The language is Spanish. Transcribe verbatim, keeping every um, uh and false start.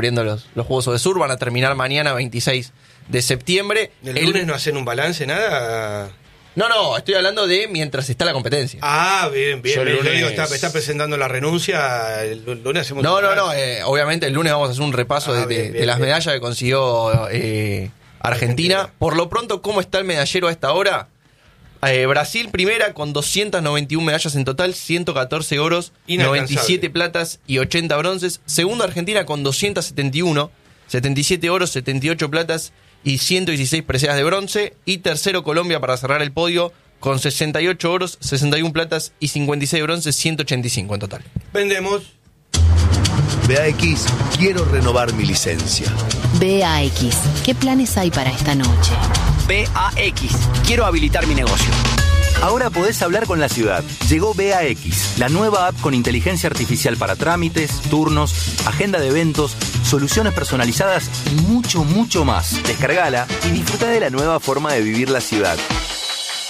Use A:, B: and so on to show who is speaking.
A: abriendo los, los Juegos de Sur, van a terminar mañana veintiséis de septiembre.
B: ¿El,
A: el
B: lunes no hacen un balance, nada?
A: No, no, estoy hablando de mientras está la competencia.
B: Ah, bien, bien.
C: Yo el
B: bien.
C: lunes...
B: Yo digo, está, está presentando la renuncia, el lunes hacemos
A: No,
B: un
A: no,
B: balance.
A: no, eh, obviamente el lunes vamos a hacer un repaso
B: Ah,
A: de, de-
B: bien, bien,
A: de las
B: bien.
A: medallas que consiguió eh, Argentina.
B: Argentina.
A: Por lo pronto, ¿cómo está el medallero a esta hora? Eh, Brasil primera con doscientas noventa y una medallas en total, ciento catorce oros,
B: Inalcanzable.
A: noventa y siete platas y ochenta bronces. Segundo Argentina con doscientas setenta y uno, setenta y siete oros, setenta y ocho platas y ciento dieciséis preseas de bronce. Y tercero Colombia para cerrar el podio con sesenta y ocho oros, sesenta y una platas y cincuenta y seis bronces, ciento ochenta y cinco en total.
B: Vendemos.
D: B A X, quiero renovar mi licencia.
E: B A X, ¿qué planes hay para esta noche?
F: B A X, quiero habilitar mi negocio.
G: Ahora podés hablar con la ciudad. Llegó B A X, la nueva app con inteligencia artificial para trámites, turnos, agenda de eventos, soluciones personalizadas y mucho, mucho más. Descargala y disfruta de la nueva forma de vivir la ciudad.